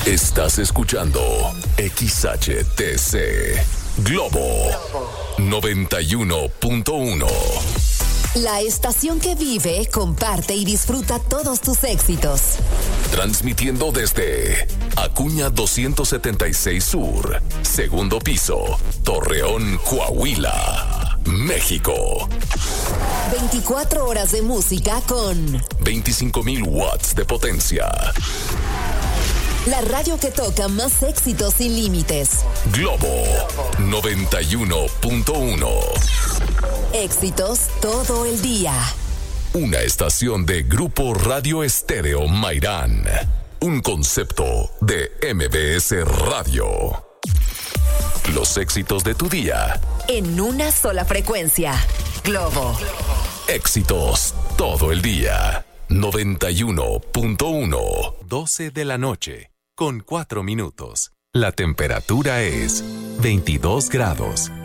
Estás escuchando XHTC Globo 91.1. La estación que vive, comparte y disfruta todos tus éxitos. Transmitiendo desde Acuña 276 Sur, segundo piso, Torreón, Coahuila, México. 24 horas de música con 25,000 watts de potencia. La radio que toca más éxitos sin límites. Globo 91.1. Éxitos todo el día. Una estación de Grupo Radio Estéreo Mairán. Un concepto de MBS Radio. Los éxitos de tu día. En una sola frecuencia. Globo. Éxitos todo el día. 91.1. 12 de la noche, con 4 minutos. La temperatura es 22 grados.